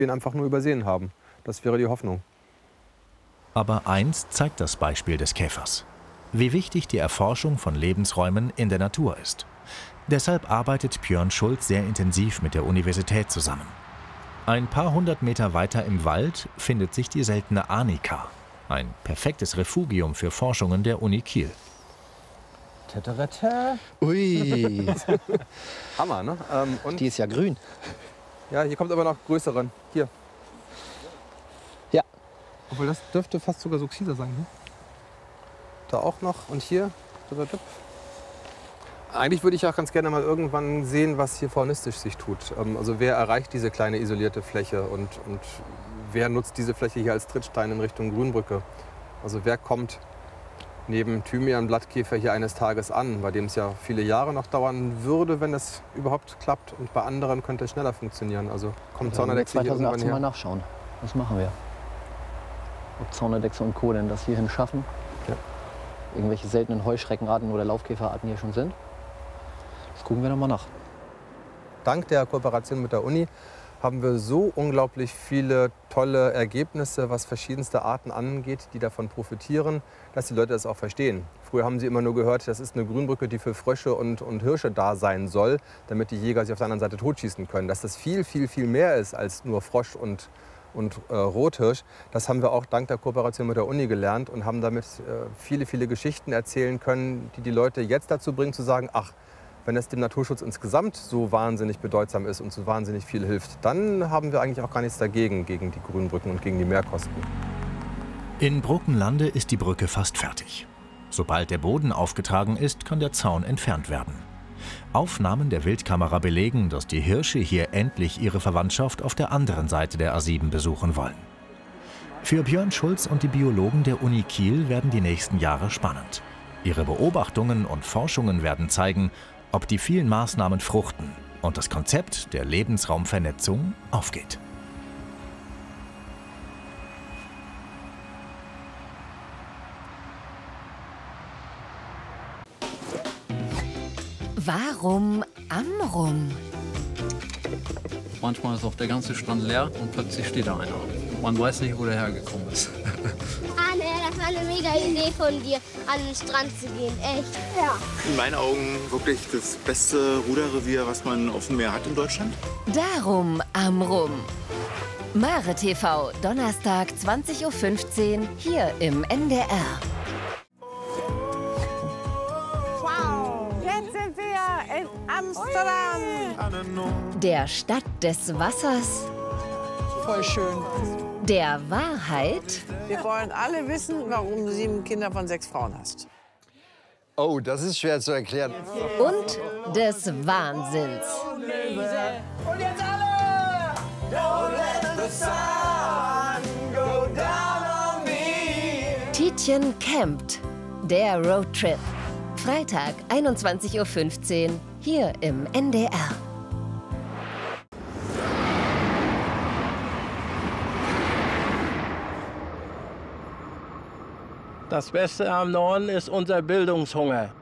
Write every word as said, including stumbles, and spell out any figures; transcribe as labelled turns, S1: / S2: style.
S1: ihn einfach nur übersehen haben. Das wäre die Hoffnung.
S2: Aber eins zeigt das Beispiel des Käfers: wie wichtig die Erforschung von Lebensräumen in der Natur ist. Deshalb arbeitet Björn Schulz sehr intensiv mit der Universität zusammen. Ein paar hundert Meter weiter im Wald findet sich die seltene Arnika, ein perfektes Refugium für Forschungen der Uni Kiel.
S3: Tatarata.
S4: Ui,
S1: Hammer, ne? Ähm, und
S4: die ist ja grün.
S1: ja, hier kommt aber noch größeren. Hier.
S4: Ja.
S1: Obwohl, das dürfte fast sogar Succida sein, ne? Da auch noch und hier. Eigentlich würde ich auch ganz gerne mal irgendwann sehen, was hier faunistisch sich tut. Also wer erreicht diese kleine isolierte Fläche und, und wer nutzt diese Fläche hier als Trittstein in Richtung Grünbrücke? Also wer kommt neben Thymian, Blattkäfer hier eines Tages an, bei dem es ja viele Jahre noch dauern würde, wenn es überhaupt klappt. Und bei anderen könnte es schneller funktionieren. Also kommt Zaunerdechse hier irgendwann
S4: zweitausendachtzehn
S1: her?
S4: mal nachschauen. Was machen wir? Ob Zaunerdechse und Co. denn das hierhin schaffen?
S1: Ja.
S4: Irgendwelche seltenen Heuschreckenarten oder Laufkäferarten hier schon sind? Das gucken wir noch mal nach.
S1: Dank der Kooperation mit der Uni haben wir so unglaublich viele tolle Ergebnisse, was verschiedenste Arten angeht, die davon profitieren, dass die Leute das auch verstehen. Früher haben sie immer nur gehört, das ist eine Grünbrücke, die für Frösche und, und Hirsche da sein soll, damit die Jäger sich auf der anderen Seite totschießen können. Dass das viel, viel, viel mehr ist als nur Frosch und, und äh, Rothirsch, das haben wir auch dank der Kooperation mit der Uni gelernt und haben damit äh, viele, viele Geschichten erzählen können, die die Leute jetzt dazu bringen zu sagen, ach, wenn es dem Naturschutz insgesamt so wahnsinnig bedeutsam ist und so wahnsinnig viel hilft, dann haben wir eigentlich auch gar nichts dagegen, gegen die Grünbrücken und gegen die Mehrkosten.
S2: In Bruckenlande ist die Brücke fast fertig. Sobald der Boden aufgetragen ist, kann der Zaun entfernt werden. Aufnahmen der Wildkamera belegen, dass die Hirsche hier endlich ihre Verwandtschaft auf der anderen Seite der A sieben besuchen wollen. Für Björn Schulz und die Biologen der Uni Kiel werden die nächsten Jahre spannend. Ihre Beobachtungen und Forschungen werden zeigen, ob die vielen Maßnahmen fruchten und das Konzept der Lebensraumvernetzung aufgeht.
S5: Warum Amrum?
S6: Manchmal ist auch der ganze Strand leer und plötzlich steht da einer. Man weiß nicht, wo der hergekommen ist.
S7: Ah, ne, das war eine mega Idee von dir, an den Strand zu gehen. Echt? Ja.
S8: In meinen Augen wirklich das beste Ruderrevier, was man auf dem Meer hat in Deutschland.
S5: Darum Amrum. Mare T V, Donnerstag zwanzig Uhr fünfzehn, hier im N D R.
S9: Wow, jetzt sind wir in Amsterdam.
S5: Der Stadt des Wassers,
S9: Voll schön.
S5: der Wahrheit
S9: Wir wollen alle wissen, warum du sieben Kinder von sechs Frauen hast.
S10: Oh, das ist schwer zu erklären.
S5: und des Wahnsinns.
S11: Und jetzt alle! Don't let the sun go down on me.
S5: Tietjen campt, der Roadtrip. Freitag, einundzwanzig Uhr fünfzehn, hier im N D R.
S12: Das Beste am Norden ist unser Bildungshunger.